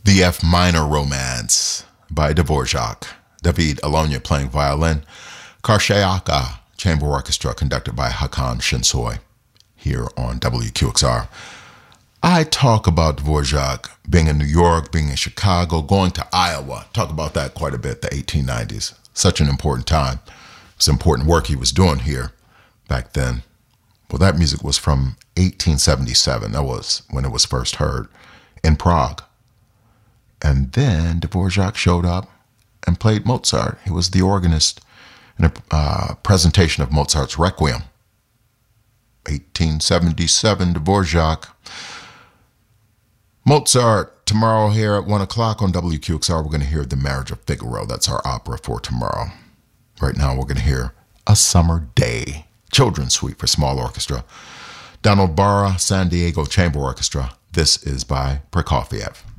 The F Minor Romance by Dvorak. David Alonia playing violin. Karshayaka Chamber Orchestra conducted by Hakan Shinsoy here on WQXR. I talk about Dvorak being in New York, being in Chicago, going to Iowa. Talk about that quite a bit, the 1890s. Such an important time. It's important work he was doing here back then. Well, that music was from 1877. That was when it was first heard in Prague. And then Dvorak showed up and played Mozart. He was the organist in a presentation of Mozart's Requiem. 1877, Dvorak. Mozart, tomorrow here at 1 o'clock on WQXR, we're going to hear The Marriage of Figaro. That's our opera for tomorrow. Right now, we're going to hear A Summer Day, Children's Suite for Small Orchestra. Donald Barra, San Diego Chamber Orchestra. This is by Prokofiev.